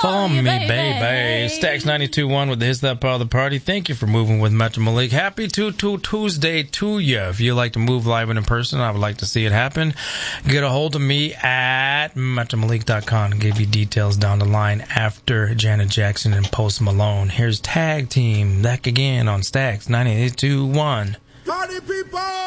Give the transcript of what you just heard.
For me, baby. Stacks 92.1 with the Hits That Part of the Party. Thank you for moving with Metro Malik. Happy Tuesday to you. If you like to move live and in person, I would like to see it happen. Get a hold of me at metromalik.com and give you details down the line after Janet Jackson and Post Malone. Here's Tag Team back again on Stacks 98.1. Party people!